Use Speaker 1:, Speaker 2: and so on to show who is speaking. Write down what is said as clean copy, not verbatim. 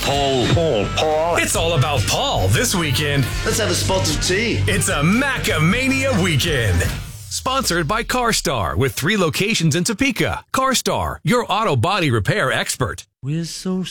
Speaker 1: Paul.
Speaker 2: It's all about Paul this weekend.
Speaker 1: Let's have a spot of tea.
Speaker 2: It's a Macamania weekend. Sponsored by CarStar with 3 locations in Topeka. CarStar, your auto body repair expert.
Speaker 3: We're so